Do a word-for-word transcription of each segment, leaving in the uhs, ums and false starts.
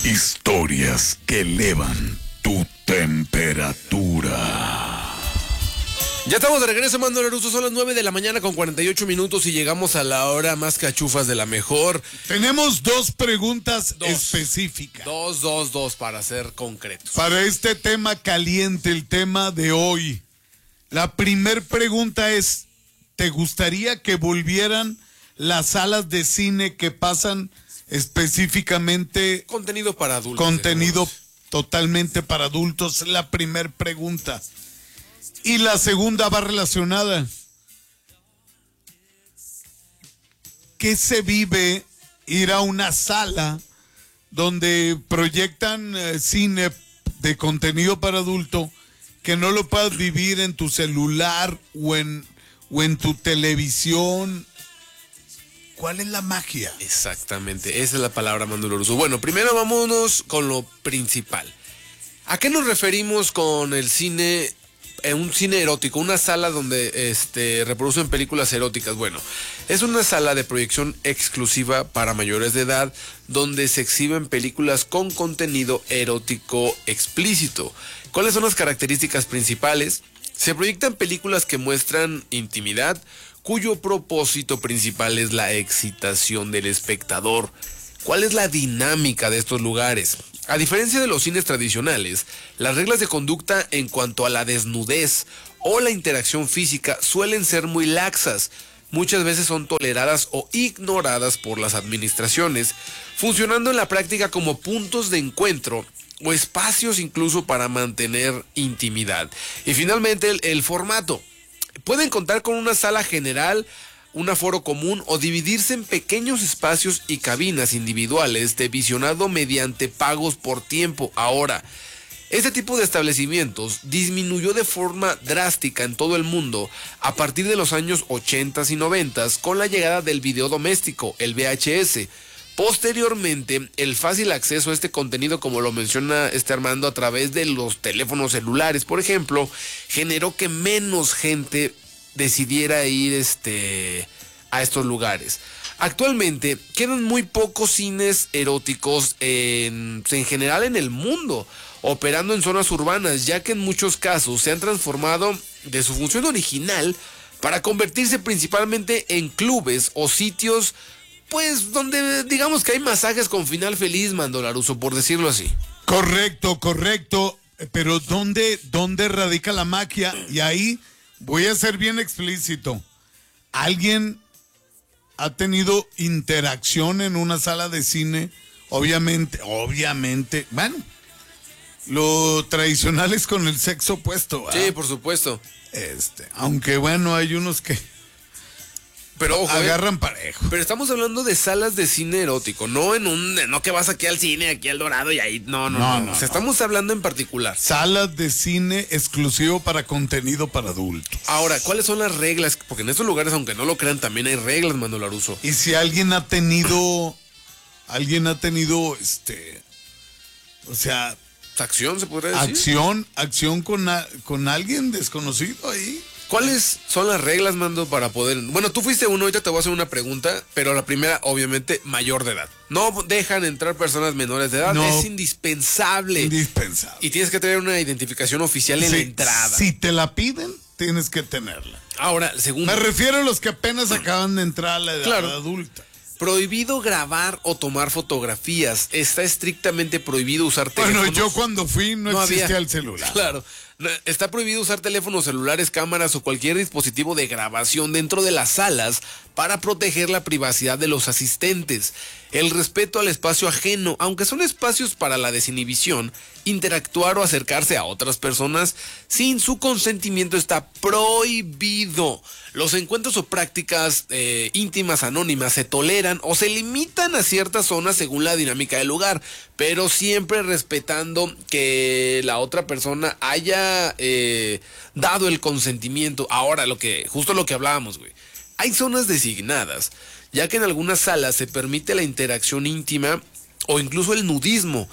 Historias que elevan tu temperatura. Ya estamos de regreso, Manuel Laruso. Son las nueve de la mañana con cuarenta y ocho minutos y llegamos a la hora más cachufas de la mejor. Tenemos dos preguntas dos, específicas. Dos, dos, dos, para ser concretos. Para este tema caliente, el tema de hoy. La primer pregunta es, ¿te gustaría que volvieran las salas de cine que pasan específicamente... Contenido para adultos. Contenido digamos. Totalmente para adultos, la primer pregunta. Y la segunda va relacionada. ¿Qué se vive ir a una sala donde proyectan eh, cine de contenido para adulto que no lo puedas vivir en tu celular o en, o en tu televisión? ¿Cuál es la magia? Exactamente, esa es la palabra, Manuel Laruso. Bueno, primero vámonos con lo principal. ¿A qué nos referimos con el cine, eh, un cine erótico? Una sala donde este, reproducen películas eróticas. Bueno, es una sala de proyección exclusiva para mayores de edad donde se exhiben películas con contenido erótico explícito. ¿Cuáles son las características principales? Se proyectan películas que muestran intimidad, cuyo propósito principal es la excitación del espectador. ¿Cuál es la dinámica de estos lugares? A diferencia de los cines tradicionales, las reglas de conducta en cuanto a la desnudez o la interacción física suelen ser muy laxas. Muchas veces son toleradas o ignoradas por las administraciones, funcionando en la práctica como puntos de encuentro o espacios incluso para mantener intimidad. Y finalmente el, el formato. Pueden contar con una sala general, un aforo común o dividirse en pequeños espacios y cabinas individuales de visionado mediante pagos por tiempo. Ahora, este tipo de establecimientos disminuyó de forma drástica en todo el mundo a partir de los años ochenta y noventa con la llegada del video doméstico, el V H S. Posteriormente, el fácil acceso a este contenido, como lo menciona este Armando, a través de los teléfonos celulares, por ejemplo, generó que menos gente decidiera ir este, a estos lugares. Actualmente quedan muy pocos cines eróticos en, en general en el mundo, operando en zonas urbanas, ya que en muchos casos se han transformado de su función original para convertirse principalmente en clubes o sitios, pues donde digamos que hay masajes con final feliz, Manuel Laruso, por decirlo así. Correcto, correcto, pero ¿dónde, dónde radica la magia? Y ahí voy a ser bien explícito. ¿Alguien ha tenido interacción en una sala de cine? Obviamente, obviamente, bueno, lo tradicional es con el sexo opuesto, ¿verdad? Sí, por supuesto. Este, aunque bueno, hay unos que pero ojo, agarran eh, parejo. Pero estamos hablando de salas de cine erótico, no en un, no que vas aquí al cine, aquí al Dorado y ahí, no, no, no. no, no. O sea, no. estamos hablando en particular. Salas de cine exclusivo para contenido para adultos. Ahora, ¿cuáles son las reglas? Porque en estos lugares, aunque no lo crean, también hay reglas, Manuel Laruso. Y si alguien ha tenido, alguien ha tenido, este, o sea, acción, se podría decir. Acción, acción con, a, con alguien desconocido ahí. ¿Cuáles son las reglas, Mando, para poder...? Bueno, tú fuiste uno, ahorita te voy a hacer una pregunta, pero la primera, obviamente, mayor de edad. No dejan entrar personas menores de edad, no, es indispensable. Indispensable. Y tienes que tener una identificación oficial en sí, la entrada. Si te la piden, tienes que tenerla. Ahora, segundo... Me refiero a los que apenas acaban de entrar a la edad claro. adulta. Prohibido grabar o tomar fotografías. Está estrictamente prohibido usar teléfonos. Bueno, yo cuando fui no, no existía había. el celular. Claro. Está prohibido usar teléfonos celulares, cámaras o cualquier dispositivo de grabación dentro de las salas para proteger la privacidad de los asistentes. El respeto al espacio ajeno, aunque son espacios para la desinhibición, interactuar o acercarse a otras personas sin su consentimiento está prohibido. Los encuentros o prácticas eh, íntimas anónimas se toleran o se limitan a ciertas zonas según la dinámica del lugar, pero siempre respetando que la otra persona haya eh, dado el consentimiento. Ahora, lo que justo lo que hablábamos, güey. Hay zonas designadas, ya que en algunas salas se permite la interacción íntima o incluso el nudismo.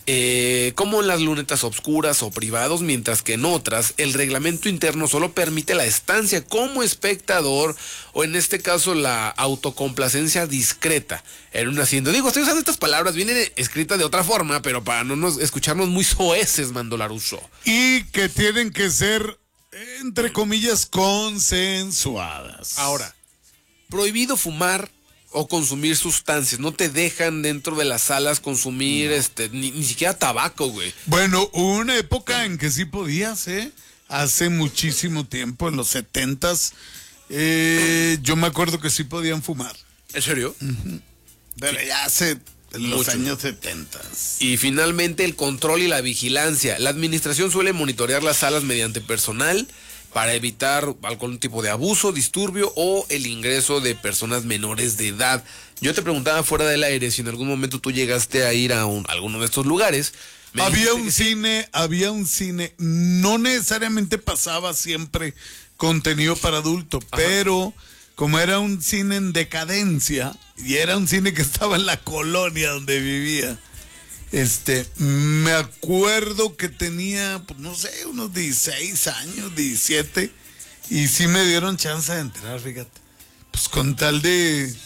eh, como en las lunetas obscuras o privados, mientras que en otras el reglamento interno solo permite la estancia como espectador o en este caso la autocomplacencia discreta en un asiento. Digo, estoy usando estas palabras, vienen escritas de otra forma, pero para no nos escucharnos muy soeces, Mando Laruso. Y que tienen que ser, entre comillas, consensuadas. Ahora, prohibido fumar o consumir sustancias. No te dejan dentro de las salas consumir no. este ni, ni siquiera tabaco, güey. Bueno, hubo una época en que sí podías, ¿eh? Hace muchísimo tiempo, en los setentas, eh, yo me acuerdo que sí podían fumar. ¿En serio? Uh-huh. Pero sí. Ya hace en los Mucho. años setentas. Y finalmente el control y la vigilancia. La administración suele monitorear las salas mediante personal para evitar algún tipo de abuso, disturbio o el ingreso de personas menores de edad. Yo te preguntaba fuera del aire si en algún momento tú llegaste a ir a, un, a alguno de estos lugares. Me había un cine, sí. había un cine, no necesariamente pasaba siempre contenido para adultos, Ajá. pero como era un cine en decadencia y era un cine que estaba en la colonia donde vivía, Este, me acuerdo que tenía, pues no sé, unos dieciséis años, diecisiete, y sí me dieron chance de entrar, fíjate. Pues con tal de,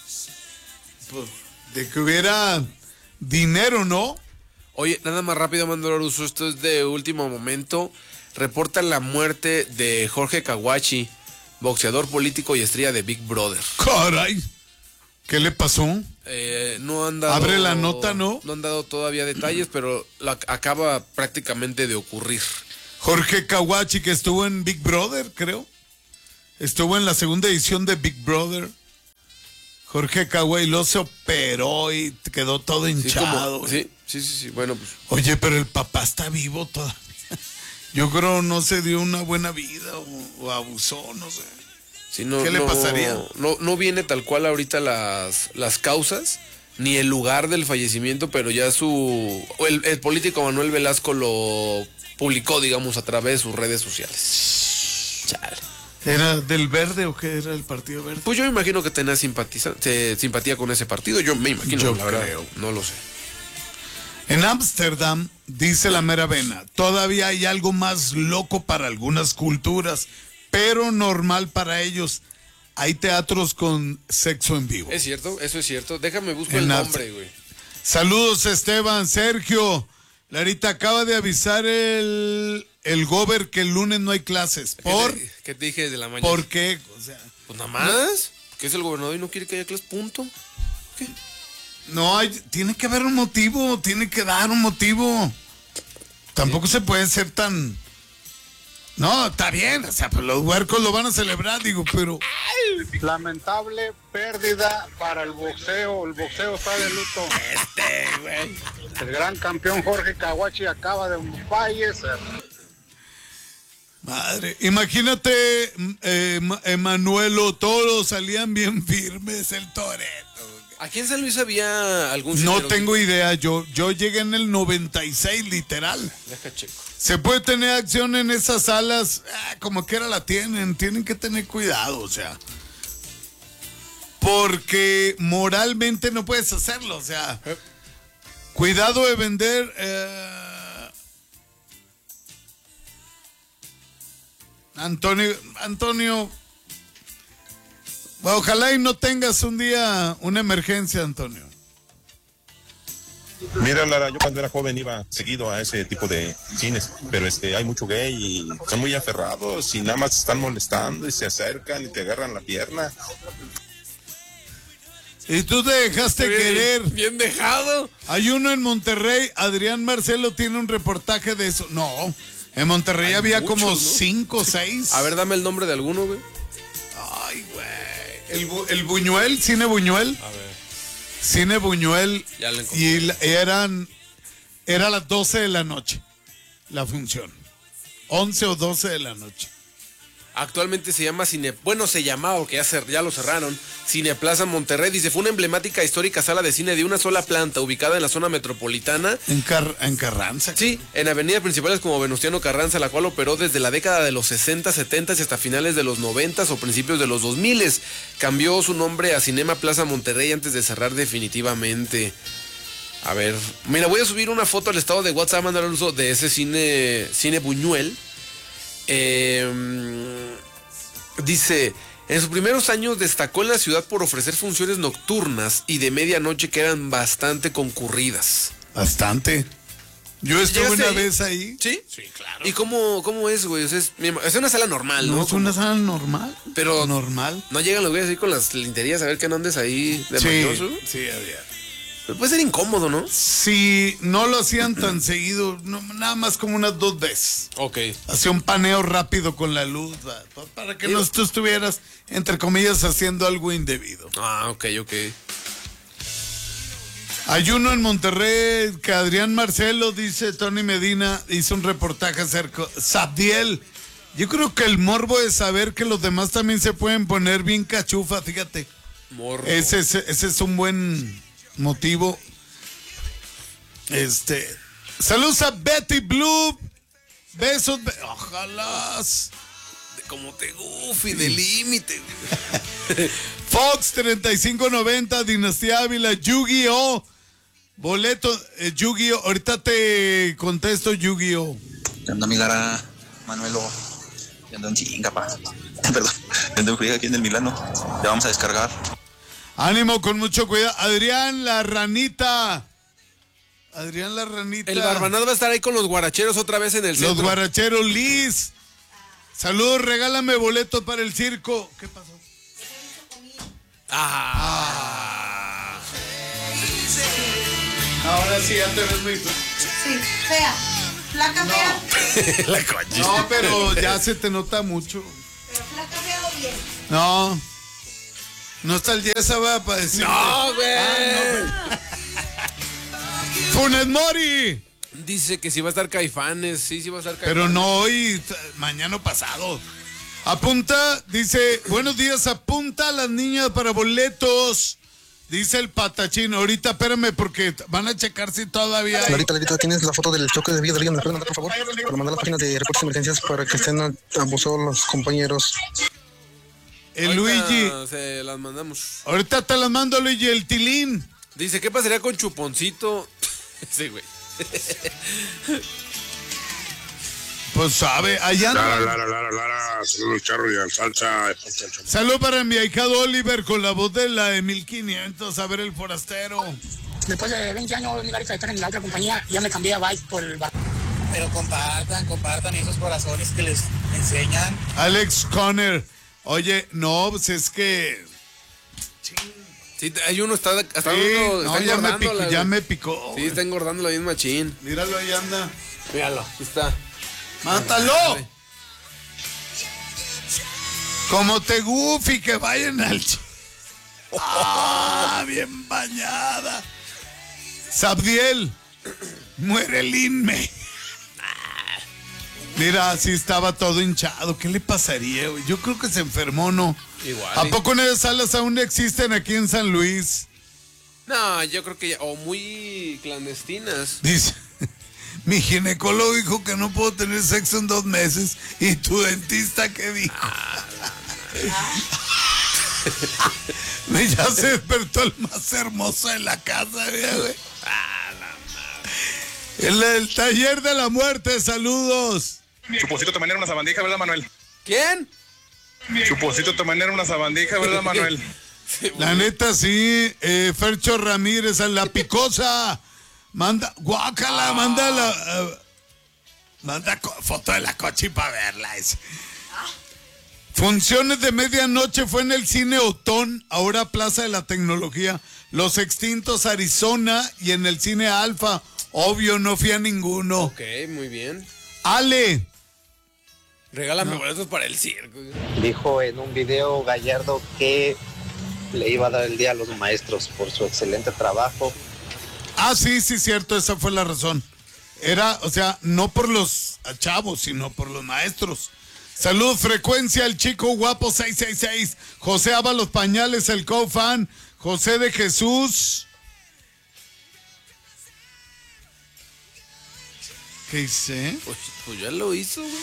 pues, de que hubiera dinero, ¿no? Oye, nada más rápido, Mando Laruso, esto es de último momento. Reportan la muerte de Jorge Kawachi, boxeador, político y estrella de Big Brother. ¡Caray! ¿Qué le pasó? Eh, no han dado... Abre la nota, ¿no? No han dado todavía detalles, pero la, acaba prácticamente de ocurrir. Jorge Kawachi, que estuvo en Big Brother, creo. Estuvo en la segunda edición de Big Brother. Jorge Kawachi lo se operó y quedó todo hinchado. Sí, sí, sí, sí, bueno, pues... Oye, pero el papá está vivo todavía. Yo creo no se dio una buena vida o, o abusó, no sé. Sí, no, ¿Qué le no, pasaría? No, no viene tal cual ahorita las, las causas, ni el lugar del fallecimiento, pero ya su... El, el político Manuel Velasco lo publicó, digamos, a través de sus redes sociales. Chale. ¿Era del Verde o qué era el Partido Verde? Pues yo me imagino que tenía simpatiza, eh, simpatía con ese partido, yo me imagino, yo la creo. verdad, no lo sé. En Ámsterdam, dice la mera vena, todavía hay algo más loco para algunas culturas, pero normal para ellos. Hay teatros con sexo en vivo. Es cierto, eso es cierto. Déjame buscar el nombre, güey. Saludos, Esteban, Sergio. Larita, acaba de avisar el, el gober que el lunes no hay clases. ¿Por? ¿Qué te, qué te dije desde la mañana? ¿Por qué? O sea, pues nada más. ¿No? Que es el gobernador y no quiere que haya clases, punto. ¿Qué? No, hay, tiene que haber un motivo, tiene que dar un motivo. Tampoco ¿Sí? se puede ser tan... No, está bien, o sea, pues los huercos lo van a celebrar, digo, pero... Lamentable pérdida para el boxeo, el boxeo está de luto. Este, güey. El gran campeón Jorge Kawachi acaba de fallecer. Madre, imagínate, eh, Emanuelo, todos salían bien firmes, el Toretto. ¿Aquí en San Luis había algún... No tengo idea, yo, yo llegué en el noventa y seis, literal. Deja checo. Se puede tener acción en esas salas, ah, como quiera la tienen, tienen que tener cuidado, o sea. Porque moralmente no puedes hacerlo, o sea. ¿Eh? Cuidado de vender... Eh, Antonio, Antonio... Ojalá y no tengas un día una emergencia, Antonio. Mira, Lara, yo cuando era joven iba seguido a ese tipo de cines, pero este, hay mucho gay y son muy aferrados y nada más están molestando y se acercan y te agarran la pierna. Y tú te dejaste bien, querer. Bien dejado. Hay uno en Monterrey, Adrián Marcelo tiene un reportaje de eso. No, en Monterrey hay había muchos, como ¿no? cinco o seis. A ver, dame el nombre de alguno, güey. Ay, güey. El, el Buñuel, Cine Buñuel. A ver. Cine Buñuel. Ya lo encontré. Y eran, era a las doce de la noche la función. once o doce de la noche. Actualmente se llama Cine... Bueno, se llamaba, porque ya, cer, ya lo cerraron. Cineplaza Monterrey. Dice, fue una emblemática histórica sala de cine de una sola planta, ubicada en la zona metropolitana. En, Car en Carranza. Sí, en avenidas principales como Venustiano Carranza, la cual operó desde la década de los sesenta, setenta y hasta finales de los noventa o principios de los dos mil. Cambió su nombre a Cinema Plaza Monterrey antes de cerrar definitivamente. A ver, mira, voy a subir una foto al estado de WhatsApp, mandar al uso de ese cine, cine Buñuel. Eh, dice, en sus primeros años destacó en la ciudad por ofrecer funciones nocturnas y de medianoche que eran bastante concurridas. Bastante. Yo estuve una ahí? vez ahí. ¿Sí? Sí, claro. ¿Y cómo, cómo es, güey? O sea, es, es una sala normal, ¿no? No, es una sala normal. Pero normal. No llegan los güeyes así con las linterías a ver que no andes ahí de Sí, mañoso. sí, había. Pero puede ser incómodo, ¿no? Sí, no lo hacían tan seguido, no, nada más como unas dos veces. Ok. Hacía un paneo rápido con la luz, va, para que no tú estuvieras, entre comillas, haciendo algo indebido. Ah, ok, ok. Hay uno en Monterrey que Adrián Marcelo, dice Tony Medina, hizo un reportaje acerca. Sabdiel, yo creo que el morbo es saber que los demás también se pueden poner bien cachufa, fíjate. Morbo. Ese, ese, ese es un buen motivo. Este. Saludos a Betty Blue. Besos. Be Ojalá. Como te goofy, de límite. Fox treinta y cinco noventa, Dinastía Ávila, Yu-Gi-Oh! Boleto, eh, Yu-Gi-Oh! Ahorita te contesto Yu-Gi-Oh! ¿Qué onda, mi Lara? Manuelo. Ya ando en chinga, pa. Perdón. Ya ando en friega aquí en el Milano. Ya vamos a descargar. Ánimo, con mucho cuidado. Adrián, la ranita. Adrián, la ranita. El Barbanás va a estar ahí con los guaracheros otra vez en el centro. Los guaracheros, Liz. Saludos, regálame boletos para el circo. ¿Qué pasó? Ah. Ahora sí, ya te ves muy... Sí, fea. Flaca fea. La coche. No, pero ya se te nota mucho. Pero flaca fea o bien. No. No está el Yesa, va, para decir. No, güey. Ah, no. Funes Mori. Dice que si va a estar Caifanes. Sí, sí va a estar Caifanes. Pero no hoy, mañana pasado. Apunta, dice, buenos días, apunta a las niñas para boletos. Dice el patachín, ahorita espérame porque van a checar si todavía hay. Larita, Larita, ¿tienes la foto del choque de Villa de Río? ¿Me puedes mandar, por favor? Para mandar a las páginas de reportes de emergencias para que estén abusados los compañeros. El Ahorita Luigi. Se las mandamos. Ahorita te las mando, Luigi, el Tilín. Dice, ¿qué pasaría con Chuponcito? Sí, güey. Pues sabe, allá Lara, no. Lara, Lara, Lara, saludos charro y al salsa. Salud para mi ahijado Oliver con la voz de la de mil quinientos, a ver el forastero. Después de veinte años, mi Larita, de estar en la otra compañía, ya me cambié a Vice por el bar. Pero compartan, compartan esos corazones que les enseñan. Alex Conner. Oye, no, pues es que... Sí, hay uno, está, está, Sí, uno, no, está ya, me engordando picó, la- ya me picó. Sí, está engordando la misma chin. Míralo, ahí anda. Míralo, ahí está. ¡Mátalo! Como te Goofy, que vayan al... ch- ¡Ah, bien bañada! Sabdiel, muere el Inme. Mira, así estaba todo hinchado. ¿Qué le pasaría, güey? Yo creo que se enfermó, ¿no? Igual. ¿A poco en esas salas aún existen aquí en San Luis? No, yo creo que ya, o muy clandestinas. Dice, mi ginecólogo dijo que no puedo tener sexo en dos meses. ¿Y tu dentista qué dijo? Ya se despertó el más hermoso de la casa, güey. El, el taller de la muerte, saludos. Chuposito te manera una sabandija, ¿verdad, Manuel? ¿Quién? Chuposito te manera una sabandija, ¿verdad, Manuel? La neta, sí. Eh, Fercho Ramírez, a la picosa. Manda, guácala, manda la. Uh, manda foto de la cochi para verla. Ese. Funciones de medianoche fue en el cine Otón, ahora Plaza de la Tecnología, Los Extintos Arizona y en el cine Alfa. Obvio, no fui a ninguno. Ok, muy bien. Ale. Regálame no. boletos para el circo. Dijo en un video Gallardo que le iba a dar el día a los maestros por su excelente trabajo. Ah, sí, sí, cierto, esa fue la razón. Era, o sea, no por los chavos, sino por los maestros. Salud, frecuencia, el chico guapo seis seis seis. José Ábalos Pañales, el co-fan. José de Jesús. ¿Qué hice? Pues, pues ya lo hizo, güey.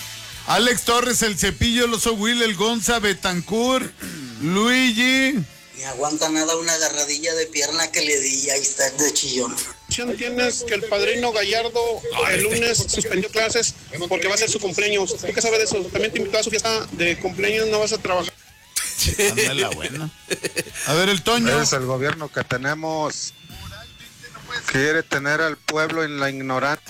Alex Torres, el Cepillo, el Oso Will, el Gonza, Betancourt, Luigi. Ni aguanta nada una agarradilla de pierna que le di y ahí está de chillón. Tienes que el padrino Gallardo el lunes suspendió clases porque va a ser su cumpleaños. ¿Tú qué sabes de eso? También te invitó a su fiesta de cumpleaños, no vas a trabajar. Anda la buena. A ver, el Toño. Es el gobierno que tenemos. Quiere tener al pueblo en la ignorancia.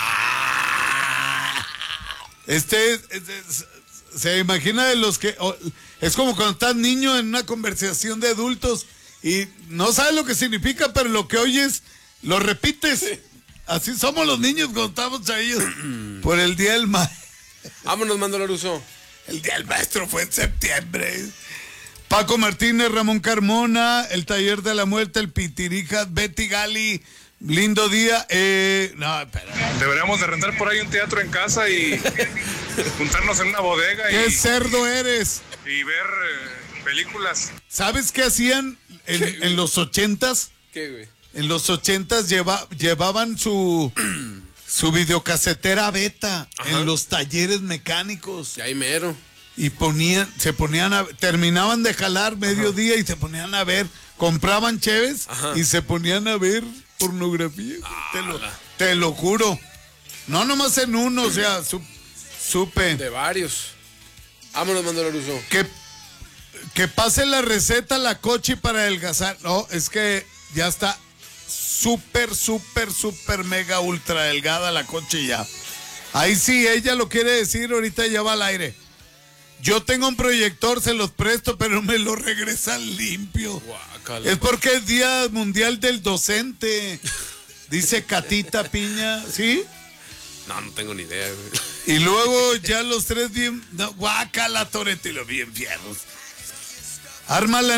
Este, este se imagina de los que oh, es como cuando estás niño en una conversación de adultos y no sabes lo que significa, pero lo que oyes lo repites. Sí. Así somos los niños cuando estamos chavillos por el día del maestro. Vámonos, Mandoloruso. El día del maestro fue en septiembre. Paco Martínez, Ramón Carmona, el Taller de la Muerte, el Pitirija, Betty Gali. Lindo día. Eh, no, espera. Deberíamos de rentar por ahí un teatro en casa y juntarnos en una bodega. ¿Qué y, cerdo eres? Y ver eh, películas. ¿Sabes qué hacían en, ¿Qué, en los ochentas? ¿Qué, güey? En los ochentas lleva, llevaban su, su videocasetera beta. Ajá. En los talleres mecánicos. Y ahí mero. Y ponían, se ponían a, terminaban de jalar mediodía y se ponían a ver, compraban cheves y se ponían a ver pornografía. Ah, te, lo, te lo juro. No nomás en uno, o sea, su, supe. De varios. Vámonos, Mandoloruso. Que, que pase la receta la Cochi para adelgazar. No, es que ya está súper, súper, súper, mega, ultra delgada la Cochi ya. Ahí sí, ella lo quiere decir, ahorita ya va al aire. Yo tengo un proyector, se los presto, pero me lo regresan limpio. Guácala. Es porque es Día Mundial del Docente. Dice Catita Piña, ¿sí? No, no tengo ni idea, güey. Y luego ya los tres bien... No, guácala, Toretto, y los bien fierros. Ármala.